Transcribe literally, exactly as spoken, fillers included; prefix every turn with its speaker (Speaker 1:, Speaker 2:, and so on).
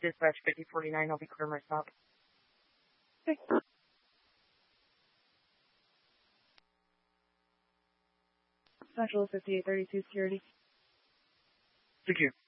Speaker 1: Dispatch fifty forty-nine, I'll be clear my stop.
Speaker 2: Okay. Central fifty-eight thirty-two security.
Speaker 1: Thank you.